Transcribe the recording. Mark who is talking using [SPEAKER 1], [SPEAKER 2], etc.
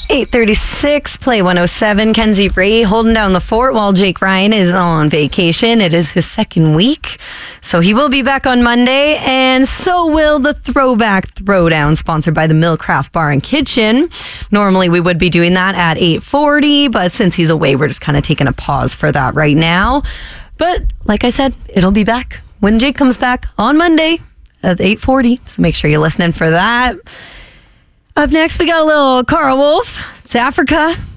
[SPEAKER 1] 8:36, Play 107. Kenzie Ray holding down the fort while Jake Ryan is on vacation. It is his second week, so he will be back on Monday, and so will the Throwback Throwdown, sponsored by the Mill Craft Bar and Kitchen. Normally, we would be doing that at 8:40, but since he's away, we're just kind of taking a pause for that right now. But like I said, it'll be back when Jake comes back on Monday at 8:40, so make sure you're listening for that. Up next, we got a little Carl Wolf. It's Africa.